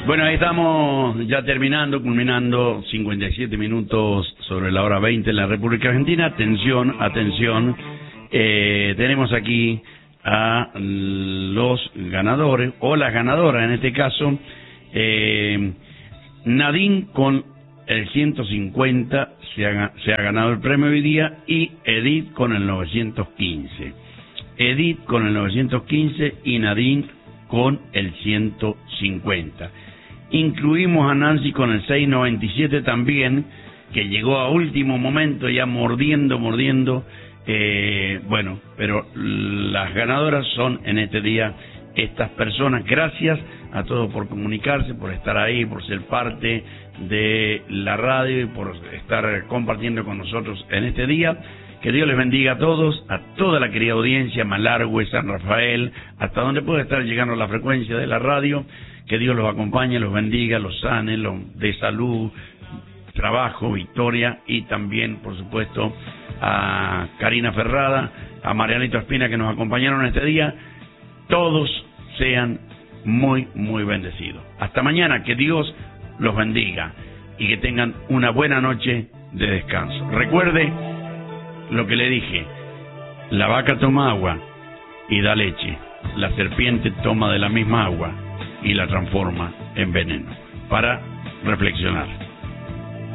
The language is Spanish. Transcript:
Bueno, ahí estamos ya terminando, culminando 57 minutos sobre la hora 20 en la República Argentina. Atención, atención. Tenemos aquí a los ganadores, o las ganadoras en este caso. Nadine con el 150 se ha ganado el premio hoy día, y Edith con el 915. Edith con el 915 y Nadine con el 150. Incluimos a Nancy con el 697 también, que llegó a último momento ya mordiendo. Bueno, pero las ganadoras son en este día estas personas. Gracias a todos por comunicarse, por estar ahí, por ser parte de la radio y por estar compartiendo con nosotros en este día. Que Dios les bendiga a todos, a toda la querida audiencia, Malargüe, San Rafael, hasta donde pueda estar llegando la frecuencia de la radio. Que Dios los acompañe, los bendiga, los sane, los dé salud, trabajo, victoria, y también, por supuesto, a Karina Ferrada, a Marianito Espina, que nos acompañaron este día. Todos sean muy, muy bendecidos. Hasta mañana, que Dios los bendiga y que tengan una buena noche de descanso. Recuerde lo que le dije: la vaca toma agua y da leche, la serpiente toma de la misma agua y la transforma en veneno. Para reflexionar.